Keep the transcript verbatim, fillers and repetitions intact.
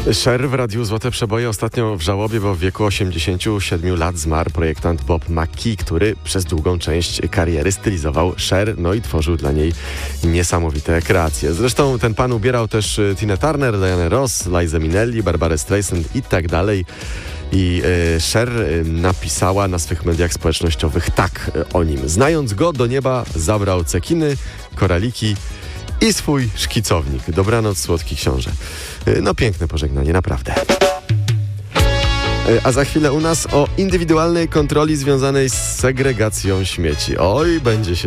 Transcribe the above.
Cher w Radiu Złote Przeboje ostatnio w żałobie, bo w wieku osiemdziesięciu siedmiu lat zmarł projektant Bob McKee, który przez długą część kariery stylizował Cher, no i tworzył dla niej niesamowite kreacje. Zresztą ten pan ubierał też Tinę Turner, Dianę Ross, Liza Minnelli, Barbarę Streisand i tak dalej. I y, Cher y, napisała na swych mediach społecznościowych tak y, o nim. Znając go, do nieba zabrał cekiny, koraliki i swój szkicownik. Dobranoc, słodki książę. Y, no piękne pożegnanie, naprawdę. Y, a za chwilę u nas o indywidualnej kontroli związanej z segregacją śmieci. Oj, będzie się